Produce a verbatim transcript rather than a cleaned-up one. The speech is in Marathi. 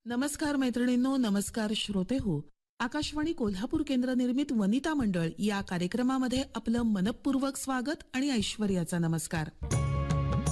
नमस्कार मैत्रिणींनो, नमस्कार श्रोते हो. आकाशवाणी कोल्हापूर केंद्र निर्मित वनिता मंडळ या कार्यक्रमामध्ये आपलं मनपूर्वक स्वागत आणि ऐश्वर्याचा नमस्कार.